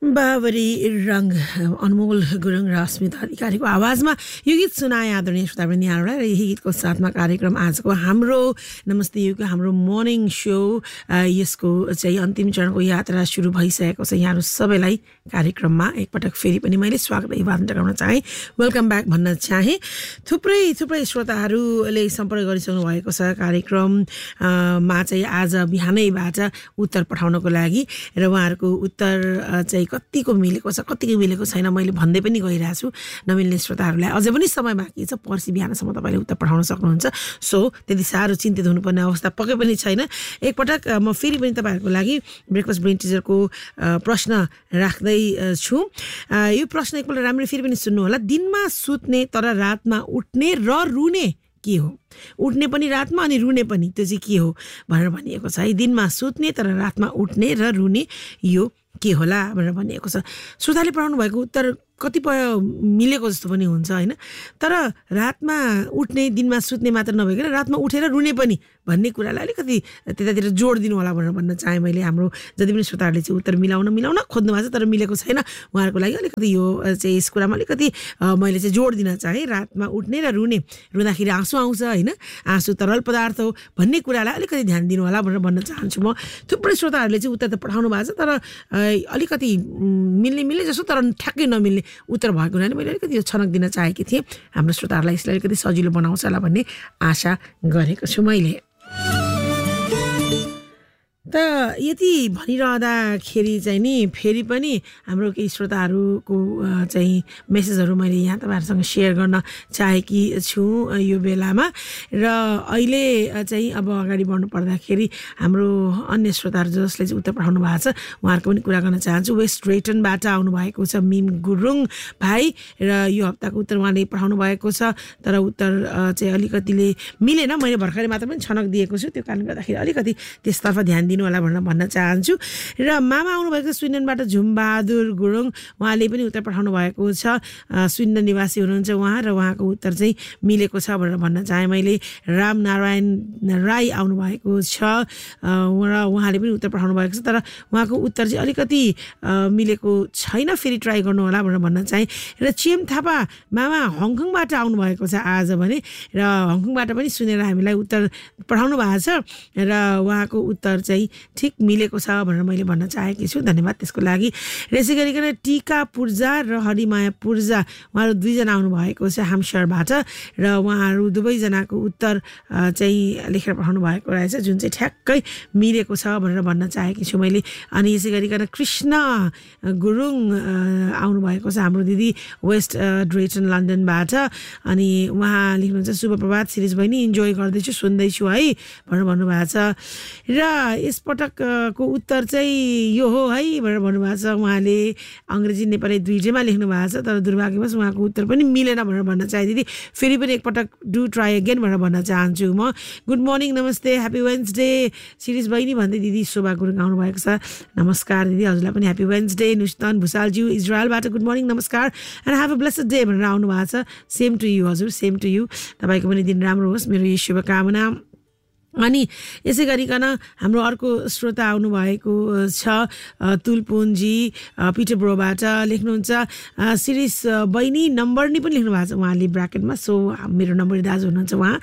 बाबरी रंग अनमोल गुरुङ र अस्मिता अधिकारीको आवाजमा यो गीत सुनाए आदरणीय श्रोतावृन्द यहाँहरूलाई र यही गीतको साथमा कार्यक्रम आजको हाम्रो नमस्ते युको हाम्रो मर्निङ सो यसको चाहिँ अन्तिम चरणको यात्रा सुरु भइसकेको छ। यहाँहरू सबैलाई कार्यक्रममा एकपटक फेरि पनि मैले स्वागत अभिवादन टकाउन चाहेँ, वेलकम ब्याक भन्न चाहेँ। थुप्रै श्रोताहरूले सम्पर्क गरिसक्नु भएको छ कार्यक्रममा चाहिँ आज बिहानैबाट उत्तर पठाउनको लागि र उहाँहरूको उत्तर चाहिँ कतिको मिलेको छ कतिको मिलेको छैन मैले भन्दै पनि गइरहेको छु। नमिल्ने श्रोताहरूलाई अझै पनि समय बाँकी छ, पर्सि बिहानसम्म तपाईँले उत्तर पठाउन सक्नुहुन्छ। सो त्यति साह्रो चिन्तित हुनुपर्ने अवस्था पक्कै पनि छैन। एकपटक म फेरि पनि तपाईँहरूको लागि ब्रेकफास्ट ब्रेन टिचरको प्रश्न राख्दै छु। यो प्रश्न एकपल्ट राम्ररी फेरि पनि सुन्नु होला। दिनमा सुत्ने तर रातमा उठ्ने र रुने के हो? उठ्ने पनि रातमा अनि रुने पनि, त्यो चाहिँ के हो भनेर भनिएको छ है। दिनमा सुत्ने तर रातमा उठ्ने र रुने यो के होला भनेर भनिएको छ। श्रोताले पढाउनु भएको उत्तर कतिपय मिलेको जस्तो पनि हुन्छ होइन, तर रातमा उठ्ने दिनमा सुत्ने मात्र नभइकन रातमा उठेर रुने पनि भन्ने कुरालाई अलिकति त्यतातिर जोड दिनु होला भनेर भन्न चाहेँ मैले। हाम्रो जति पनि श्रोताहरूले चाहिँ उत्तर मिलाउन खोज्नु भएको छ तर मिलेको छैन, उहाँहरूको लागि अलिकति यो चाहिँ यस कुरामा अलिकति मैले चाहिँ जोड दिन चाहेँ। रातमा उठ्ने र रुने, रुँदाखेरि आँसु आउँछ होइन, आँसु तरल पदार्थ हो भन्ने कुरालाई अलिकति ध्यान दिनु होला भनेर भन्न चाहन्छु म। थुप्रै श्रोताहरूले चाहिँ उत्तर त पठाउनु भएको छ तर अलिकति मिल्ने जस्तो तर ठ्याक्कै नमिल्ने उत्तर भएको हुनाले मैले अलिकति यो छनक दिन चाहेकी थिएँ। हाम्रो श्रोताहरूलाई यसलाई अलिकति सजिलो बनाउँछ होला भन्ने आशा गरेको छु मैले। त यति भनिरहँदाखेरि चाहिँ नि फेरि पनि हाम्रो केही श्रोताहरूको चाहिँ मेसेजहरू मैले यहाँ तपाईँहरूसँग सेयर गर्न चाहेकी छु यो बेलामा। र अहिले चाहिँ अब अगाडि बढ्नु पर्दाखेरि हाम्रो अन्य श्रोताहरू जसले चाहिँ उत्तर पठाउनु भएको छ उहाँहरूको पनि कुरा गर्न चाहन्छु। वेस्ट रेटनबाट आउनुभएको छ मिम गुरुङ भाइ र यो हप्ताको उत्तर उहाँले पठाउनु भएको छ तर उत्तर चाहिँ अलिकतिले मिलेन। मैले भर्खरै मात्र पनि छनक दिएको छु, त्यो कारणले गर्दाखेरि अलिकति त्यसतर्फ ध्यान दिनु होला भनेर भन्न चाहन्छु। र मामा आउनुभएको छ स्विडेनबाट झुमबहादुर गुरुङ, उहाँले पनि उत्तर पठाउनु भएको छ। स्विडेन निवासी हुनुहुन्छ उहाँ र उहाँको उत्तर चाहिँ मिलेको छ भनेर भन्न चाहेँ मैले। रामनारायण राई आउनुभएको छ र उहाँले पनि उत्तर पठाउनु भएको छ तर उहाँको उत्तर चाहिँ अलिकति मिलेको छैन, फेरि ट्राई गर्नु होला भनेर भन्न चाहेँ। र चिएम थापा मामा हङकङबाट आउनुभएको छ आज भने, र हङकङबाट पनि सुनेर हामीलाई उत्तर पठाउनु भएको छ र उहाँको उत्तर चाहिँ ठिक मिलेको छ भनेर मैले भन्न चाहेकी छु, धन्यवाद त्यसको लागि। र यसै गरिकन टिका पूर्जा र हरिमाया पूर्जा उहाँहरू दुईजना आउनुभएको छ हामसरबाट र उहाँहरू दुवैजनाको उत्तर चाहिँ लेखेर पठाउनु भएको रहेछ जुन चाहिँ ठ्याक्कै मिलेको छ भनेर भन्न चाहेकी छु मैले। अनि यसै गरिकन कृष्ण गुरुङ आउनुभएको छ हाम्रो दिदी वेस्ट ड्रेटन लन्डनबाट, अनि उहाँ लेख्नुहुन्छ शुभ प्रभात सिरिज बहिनी, इन्जोय गर्दैछु सुन्दैछु है भनेर भन्नुभएको छ। र यसपटकको उत्तर चाहिँ यो हो है भनेर भन्नुभएको छ। उहाँले अङ्ग्रेजी नेपाली दुईटैमा लेख्नु भएको छ तर दुर्भाग्यवश उहाँको उत्तर पनि मिलेन भनेर भन्न चाहे। दिदी फेरि पनि एकपटक डु ट्राई अगेन भनेर भन्न चाहन्छु म। गुड मर्निङ, नमस्ते, ह्याप्पी वेन्सडे सिरिज बहिनी भन्दै दिदी शोभा गुरुङ आउनुभएको छ। नमस्कार दिदी, हजुरलाई पनि ह्याप्पी वेन्सडे। नुस्तान भुसालज्यू इजरायलबाट गुड मर्निङ नमस्कार and have a blessed day भनेर आउनु भएको छ। सेम टु यु हजुर, सेम टु यु, तपाईँको पनि दिन राम्रो होस्, मेरो यो शुभकामना। अनि यसै गरिकन हाम्रो अर्को श्रोता आउनुभएको छ तुलपुन्जी पिटरब्रोबाट, लेख्नुहुन्छ सिरिज बहिनी नम्बर नि पनि लेख्नु भएको छ उहाँले ब्राकेटमा, सो मेरो नम्बर दाजु हुनुहुन्छ उहाँ।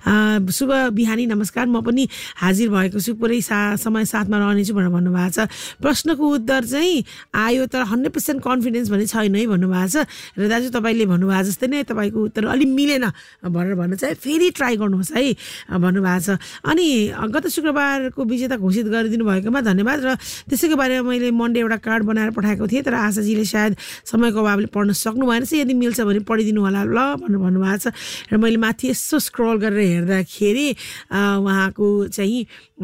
शुभ बिहानी नमस्कार, म पनि हाजिर भएको छु, पुरै समय साथमा रहनेछु भनेर भन्नुभएको छ। प्रश्नको उत्तर चाहिँ आयो तर 100% कन्फिडेन्स भने छैन है भन्नुभएको छ। र दाजु तपाईँले भन्नुभएको जस्तै नै तपाईँको उत्तर अलि मिलेन भनेर भन्न चाहिँ फेरि ट्राई गर्नुहोस् है भन्नुभएको छ। अनि गत शुक्रबारको विजेता घोषित गरिदिनु भएकोमा धन्यवाद। र त्यसैको बारेमा मैले मनडे एउटा कार्ड बनाएर पठाएको थिएँ तर आशाजीले सायद समयको अभावले पढ्न सक्नु भएन, यदि मिल्छ भने पढिदिनु होला ल भनेर भन्नुभएको छ। र मैले माथि यसो स्क्रोल गरेर हेर्दाखेरि उहाँको चाहिँ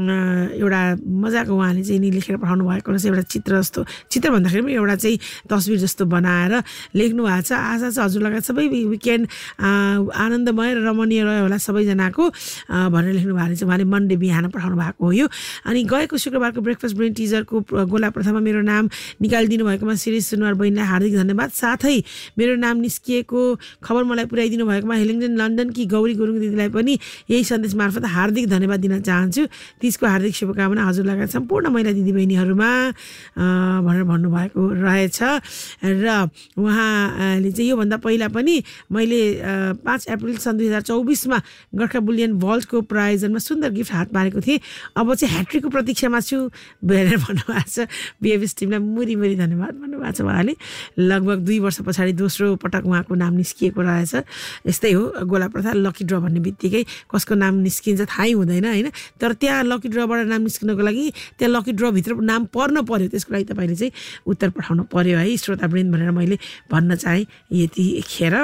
एउटा मजाको उहाँले चाहिँ नि लेखेर पठाउनु भएको रहेछ, एउटा चित्र जस्तो, चित्र भन्दाखेरि पनि एउटा चाहिँ तस्बिर जस्तो बनाएर लेख्नु भएको छ। आशा छ हजुर लगायत सबै विकेन्ड आनन्दमय र रमणीय रह्यो होला सबैजनाको भनेर लेख्नु भएको रहेछ उहाँले मन्डे बिहान पठाउनु भएको हो यो। अनि गएको शुक्रबारको ब्रेकफास्ट ब्रेन टिजरको गोला प्रथममा मेरो नाम निकालिदिनु भएकोमा शिरीष सुनवार बहिनीलाई हार्दिक धन्यवाद। साथै मेरो नाम निस्किएको खबर मलाई पुर्याइदिनु भएकोमा हेलिङ्गटन लन्डनकी गौरी गुरुङ दिदीलाई पनि यही सन्देश मार्फत हार्दिक धन्यवाद दिन चाहन्छु। तीजको हार्दिक शुभकामना हजुर लगायत सम्पूर्ण महिला दिदीबहिनीहरूमा भनेर भन्नुभएको रहेछ। र उहाँले चाहिँ योभन्दा पहिला पनि मैले 5 अप्रिल सन् 2024मा गोर्खा बुलियन भल्टको प्रायोजनमा सुन्दर गिफ्ट हात पारेको थिएँ। अब चाहिँ ह्याट्रिकको प्रतीक्षामा छु भनेर भन्नुभएको छ। बिएफएस टिमलाई मुरी मुरी धन्यवाद भन्नुभएको छ उहाँले। लगभग 2 वर्ष पछाडि दोस्रो पटक उहाँको नाम निस्किएको रहेछ। यस्तै हो गोला प्रथा, लकी ड्र भन्ने बित्तिकै कसको नाम निस्किन्छ थाहै हुँदैन होइन। तर त्यहाँ लकी ड्रबाट नाम निस्किनको लागि त्यहाँ लकी ड्रभित्र नाम पर्न पर्यो, त्यसको लागि तपाईँले चाहिँ उत्तर पठाउनु पर्यो है श्रोतावृन्द भनेर मैले भन्न चाहेँ यतिखेर।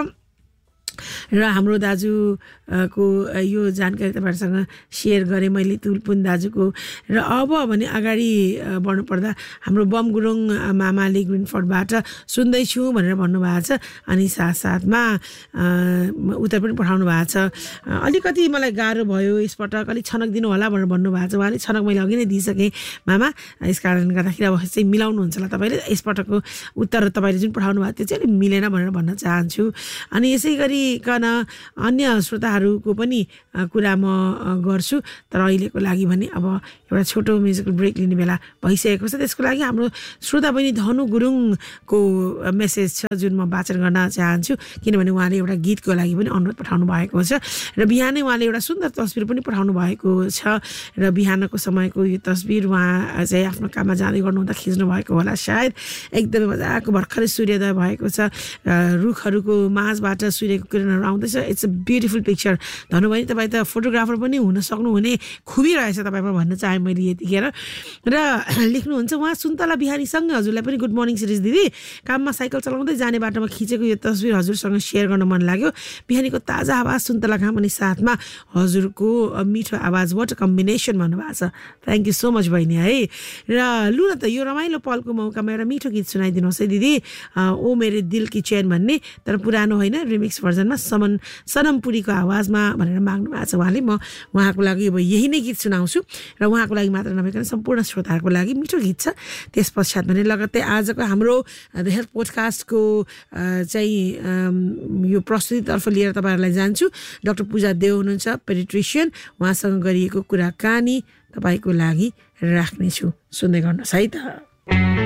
र हाम्रो दाजुको यो जानकारी तपाईँहरूसँग सेयर गरेँ मैले तुलपुन दाजुको। र अब भने अगाडि बढ्नुपर्दा हाम्रो बम गुरुङ मामाले ग्रिनफोर्डबाट सुन्दैछु भनेर भन्नुभएको छ। अनि साथसाथमा उत्तर पनि पठाउनु भएको छ। अलिकति मलाई गाह्रो भयो यसपटक, अलिक छनक दिनु होला भनेर भन्नुभएको छ उहाँले। छनक मैले अघि नै दिइसकेँ मामा, यस कारणले गर्दाखेरि अब चाहिँ मिलाउनुहुन्छ होला तपाईँले। यसपटकको उत्तर तपाईँले जुन पठाउनु भएको त्यो चाहिँ अलिक मिलेन भनेर भन्न चाहन्छु। अनि यसै गरी अन्य श्रोताहरूको पनि कुरा म गर्छु। तर अहिलेको लागि भने अब एउटा छोटो म्युजिकल ब्रेक लिने बेला भइसकेको छ। त्यसको लागि हाम्रो श्रोता बहिनी धनु गुरुङको मेसेज छ जुन म वाचन गर्न चाहन्छु, किनभने उहाँले एउटा गीतको लागि पनि अनुरोध पठाउनु भएको छ। र बिहानै उहाँले एउटा सुन्दर तस्बिर पनि पठाउनु भएको छ। र बिहानको समयको यो तस्बिर उहाँ चाहिँ आफ्नो काममा जाँदै गर्नुहुँदा खिच्नु भएको होला सायद। एकदमै मजाको भर्खरै सूर्योदय भएको छ, रुखहरूको माझबाट सूर्यको किरणहरू आउँदैछ। It's a beautiful picture. धनुभयो तपाईँ त फोटोग्राफर पनि हुन सक्नुहुने खुबी रहेछ तपाईँमा भन्न चाहेँ मैले यतिखेर। र लेख्नुहुन्छ उहाँ सुन्तला बिहारीसँगै हजुरलाई पनि गुड मर्निङ शिरीष दिदी, काममा साइकल चलाउँदै जाने बाटोमा खिचेको यो तस्बिर हजुरसँग सेयर गर्न मन लाग्यो। बिहानीको ताजा आवाज, सुन्तला घाम अनि साथमा हजुरको मिठो आवाज, वाट कम्बिनेसन भन्नुभएको छ। थ्याङ्क यू सो मच बहिनी है। र लु न त यो रमाइलो पलको मौकामा एउटा मिठो गीत सुनाइदिनुहोस् है दिदी, ओ मेरे दिल की चैन भन्ने, तर पुरानो होइन रिमिक्स भर्जनमा सनम पुरीको आवाजमा भनेर माग्नु भएको छ उहाँले। म उहाँको लागि अब यही नै गीत सुनाउँछु र उहाँको लागि मात्र नभइकन सम्पूर्ण श्रोताहरूको लागि मिठो गीत छ। त्यस पश्चात भने लगत्तै आजको हाम्रो द हेल्थ पोडकास्टको चाहिँ यो प्रस्तुतितर्फ लिएर तपाईँहरूलाई जान्छु। डाक्टर पूजा देव हुनुहुन्छ पेडिट्रिसियन, उहाँसँग गरिएको कुराकानी तपाईँको लागि राख्नेछु। सुन्दै गर्नुहोस् है त।